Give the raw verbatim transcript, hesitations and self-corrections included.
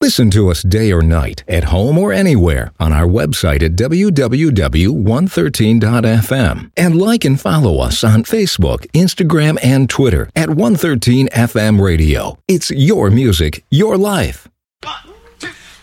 Listen to us day or night, at home or anywhere, on our website at w w w dot one thirteen dot f m. And like and follow us on Facebook, Instagram, and Twitter at one thirteen F M Radio. It's your music, your life. One.